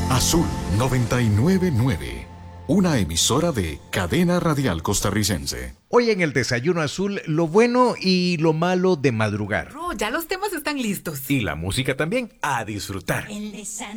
Azul 999, una emisora de Cadena Radial Costarricense. Hoy en el Desayuno Azul, lo bueno y lo malo de madrugar. Ya los temas están listos. Y la música también, a disfrutar.